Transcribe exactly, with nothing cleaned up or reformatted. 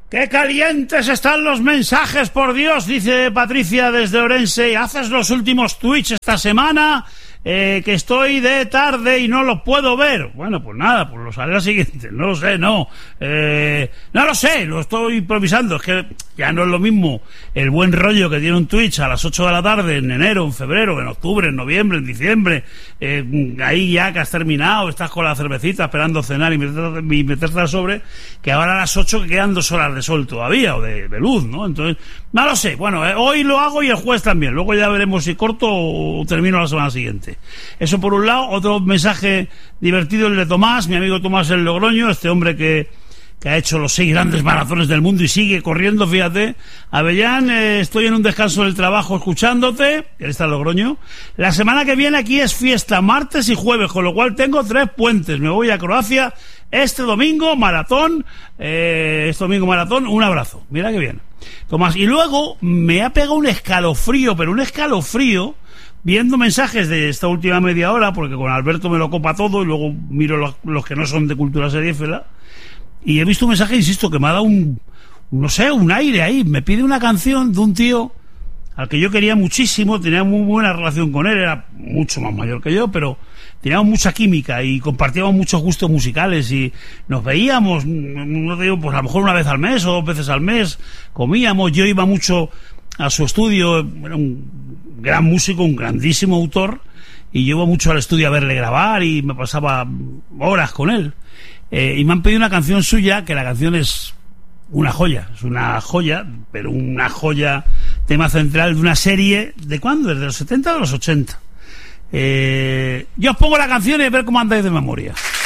¡Qué calientes están los mensajes, por Dios! Dice Patricia desde Orense. ¿Haces los últimos tweets esta semana? Eh, que estoy de tarde y no los puedo ver. Bueno, pues nada, pues los haré la siguiente. No lo sé, no. Eh, no lo sé, lo estoy improvisando. Es que ya no es lo mismo el buen rollo que tiene un Twitch a las ocho de la tarde en enero, en febrero, en octubre, en noviembre, en diciembre. Eh, ahí ya que has terminado, estás con la cervecita esperando cenar y meterte, y meterte al sobre, que ahora a las ocho que quedan dos horas de sol todavía, o de, de luz, ¿no? Entonces, no lo sé. Bueno, eh, hoy lo hago y el jueves también. Luego ya veremos si corto o termino la semana siguiente. Eso por un lado. Otro mensaje divertido, el de Tomás, mi amigo Tomás el Logroño, este hombre que, que ha hecho los seis grandes maratones del mundo y sigue corriendo, fíjate. Avellán, eh, estoy en un descanso del trabajo escuchándote, él está en Logroño. La semana que viene aquí es fiesta, martes y jueves, con lo cual tengo tres puentes. Me voy a Croacia este domingo, maratón, eh, este domingo maratón, un abrazo. Mira qué bien. Tomás, y luego me ha pegado un escalofrío, pero un escalofrío, viendo mensajes de esta última media hora, porque con Alberto me lo copa todo y luego miro los, los que no son de cultura seriéfila, y he visto un mensaje, insisto, que me ha dado un, no sé, un aire ahí. Me pide una canción de un tío al que yo quería muchísimo, tenía muy buena relación con él, era mucho más mayor que yo, pero teníamos mucha química y compartíamos muchos gustos musicales y nos veíamos, no te digo, pues a lo mejor una vez al mes o dos veces al mes, comíamos, yo iba mucho a su estudio, era un gran músico, un grandísimo autor, y yo iba mucho al estudio a verle grabar y me pasaba horas con él. Eh, y me han pedido una canción suya, que la canción es una joya, es una joya, pero una joya, tema central de una serie, ¿de cuándo? ¿Desde los setenta o de los ochenta? Eh, yo os pongo la canción y a ver cómo andáis de memoria.